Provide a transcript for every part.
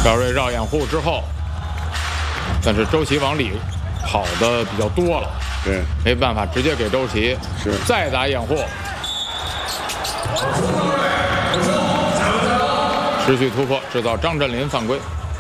赵睿绕掩护之后，但是周琦往里跑的比较多了， 对， 没办法，直接给周琦是再打掩护，持续突破，制造张镇麟犯规。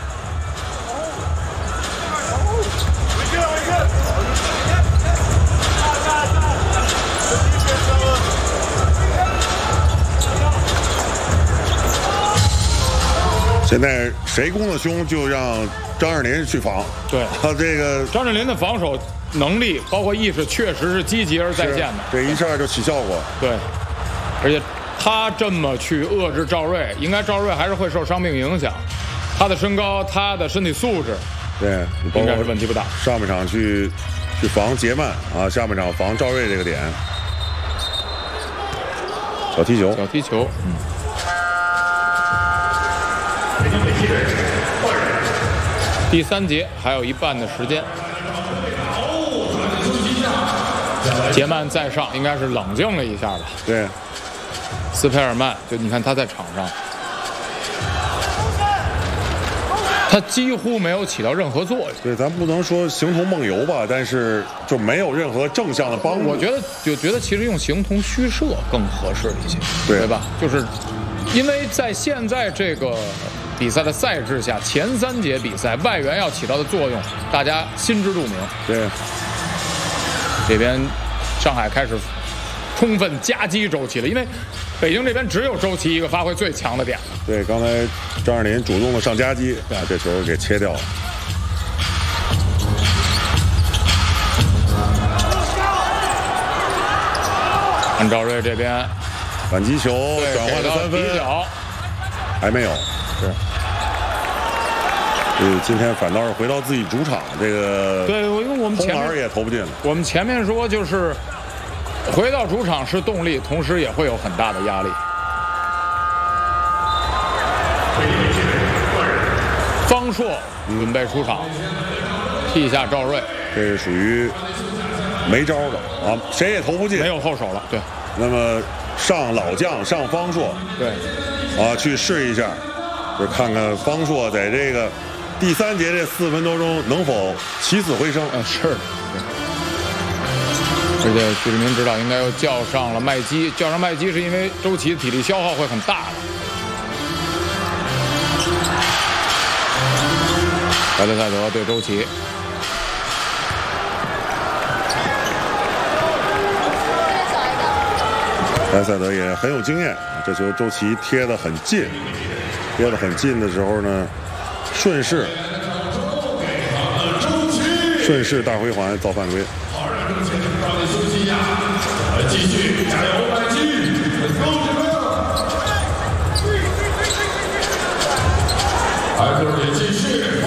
现在谁攻的凶，就让张镇麟去防。 对， 他这个张镇麟的防守能力，包括意识，确实是积极而在线的。 这一下就起效果。 对，而且他这么去遏制赵睿，应该赵睿还是会受伤病影响。他的身高，他的身体素质， 对， 应该是问题不大。 上半场去防杰曼啊，下半场防赵睿这个点，小踢球， 小踢球，第3节还有一半的时间，杰曼在上，应该是冷静了一下吧。 对， 斯佩尔曼，就你看他在场上，他几乎没有起到任何作用。 对，咱不能说形同梦游吧，但是就没有任何正向的帮助。 我觉得其实用形同虚设更合适一些，对吧？就是因为在现在这个比赛的赛制下，前3节比赛外援要起到的作用，大家心知肚明。 对， 这边上海开始充分夹击周琦了，因为北京这边只有周琦一个发挥最强的点了。 对，刚才张镇麟主动的上夹击，把这球给切掉了。 看赵睿这边反击球转换的3分，还没有。 是。 今天反倒是回到自己主场，这个对，因为我们前面也投不进了。 我们前面说就是回到主场是动力，同时也会有很大的压力。方硕准备出场，替下赵睿， 这是属于没招的啊，谁也投不进， 没有后手了。对， 那么上老将上方硕， 对， 啊，去试一下，就看看方硕在这个第3节这4分多钟能否起死回生。 是。而且许志明指导应该又叫上了麦基，叫上麦基是因为周琦体力消耗会很大的。莱特塞德对周琦， 莱特塞德也很有经验，这球周琦贴得很近，贴得很近的时候呢，顺势大回环造犯规。 继续加油，麦基！艾克尔继续。